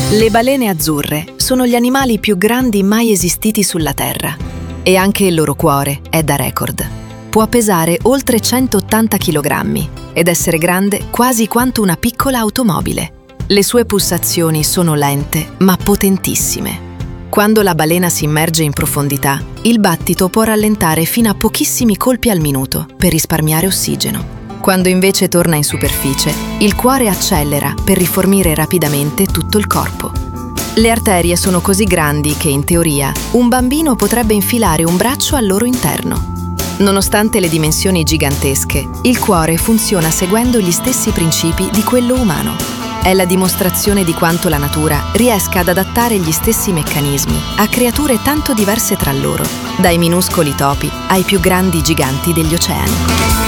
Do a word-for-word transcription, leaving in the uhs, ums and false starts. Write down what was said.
Le balene azzurre sono gli animali più grandi mai esistiti sulla Terra e anche il loro cuore è da record. Può pesare oltre centottanta chilogrammi ed essere grande quasi quanto una piccola automobile. Le sue pulsazioni sono lente ma potentissime. Quando la balena si immerge in profondità, il battito può rallentare fino a pochissimi colpi al minuto per risparmiare ossigeno. Quando invece torna in superficie, il cuore accelera per rifornire rapidamente tutto il corpo. Le arterie sono così grandi che, in teoria, un bambino potrebbe infilare un braccio al loro interno. Nonostante le dimensioni gigantesche, il cuore funziona seguendo gli stessi principi di quello umano. È la dimostrazione di quanto la natura riesca ad adattare gli stessi meccanismi a creature tanto diverse tra loro, dai minuscoli topi ai più grandi giganti degli oceani.